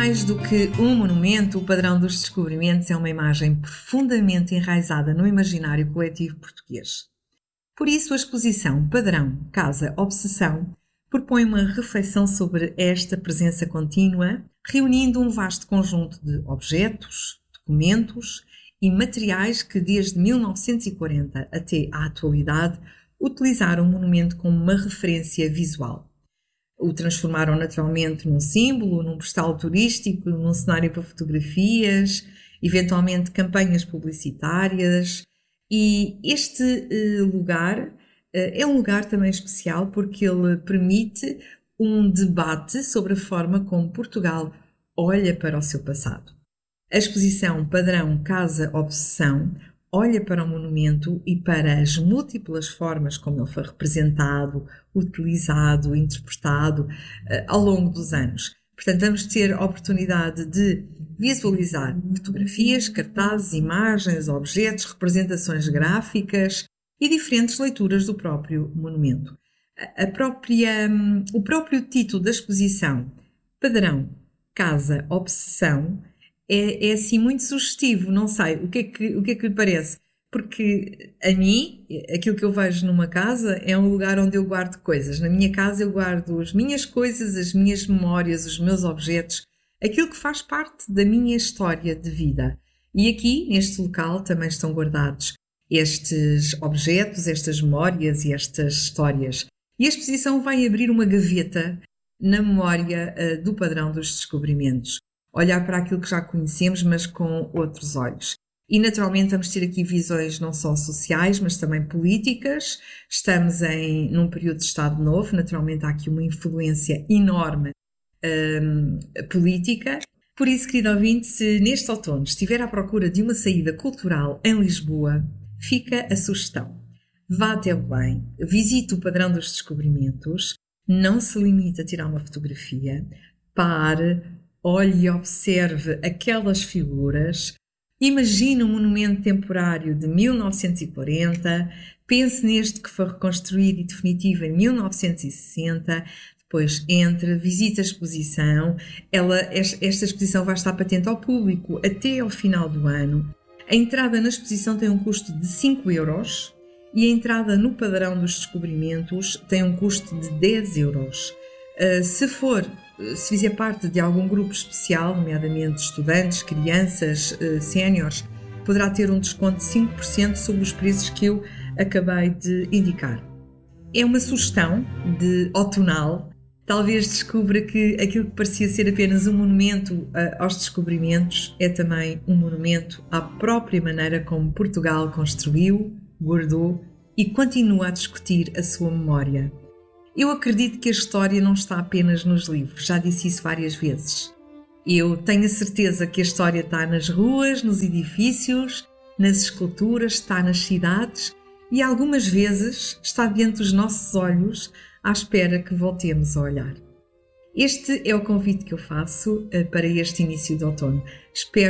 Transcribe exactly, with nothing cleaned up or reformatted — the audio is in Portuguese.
Mais do que um monumento, o Padrão dos Descobrimentos é uma imagem profundamente enraizada no imaginário coletivo português. Por isso, a exposição Padrão, Casa, Obsessão propõe uma reflexão sobre esta presença contínua, reunindo um vasto conjunto de objetos, documentos e materiais que, desde mil novecentos e quarenta até à atualidade, utilizaram o monumento como uma referência visual. O transformaram naturalmente num símbolo, num postal turístico, num cenário para fotografias, eventualmente campanhas publicitárias. E este uh, lugar uh, é um lugar também especial porque ele permite um debate sobre a forma como Portugal olha para o seu passado. A exposição Padrão, Casa, Obsessão olha para o monumento e para as múltiplas formas como ele foi representado, utilizado, interpretado uh, ao longo dos anos. Portanto, vamos ter a oportunidade de visualizar fotografias, cartazes, imagens, objetos, representações gráficas e diferentes leituras do próprio monumento. A própria, um, o próprio título da exposição, Padrão, Casa, Obsessão, É, é assim muito sugestivo, não sei, o que, é que, o que é que lhe parece? Porque a mim, aquilo que eu vejo numa casa é um lugar onde eu guardo coisas. Na minha casa eu guardo as minhas coisas, as minhas memórias, os meus objetos, aquilo que faz parte da minha história de vida. E aqui, neste local, também estão guardados estes objetos, estas memórias e estas histórias. E a exposição vai abrir uma gaveta na memória uh, do Padrão dos Descobrimentos. Olhar para aquilo que já conhecemos, mas com outros olhos. E, naturalmente, vamos ter aqui visões não só sociais, mas também políticas. Estamos em, num período de Estado Novo, naturalmente há aqui uma influência enorme um, política. Por isso, querido ouvinte, se neste outono estiver à procura de uma saída cultural em Lisboa, fica a sugestão. Vá até Belém, visite o Padrão dos Descobrimentos, não se limite a tirar uma fotografia, pare, olhe e observe aquelas figuras, imagine um monumento temporário de mil novecentos e quarenta, pense neste que foi reconstruído e definitivo em mil novecentos e sessenta, depois entre, visite a exposição. Ela, esta exposição vai estar patente ao público até ao final do ano. A entrada na exposição tem um custo de cinco euros e a entrada no Padrão dos Descobrimentos tem um custo de dez euros. Uh, se for Se fizer parte de algum grupo especial, nomeadamente estudantes, crianças, séniores, poderá ter um desconto de cinco por cento sobre os preços que eu acabei de indicar. É uma sugestão de outonal. Talvez descubra que aquilo que parecia ser apenas um monumento aos descobrimentos é também um monumento à própria maneira como Portugal construiu, guardou e continua a discutir a sua memória. Eu acredito que a história não está apenas nos livros, já disse isso várias vezes. Eu tenho a certeza que a história está nas ruas, nos edifícios, nas esculturas, está nas cidades e algumas vezes está diante dos nossos olhos à espera que voltemos a olhar. Este é o convite que eu faço para este início de outono. Espero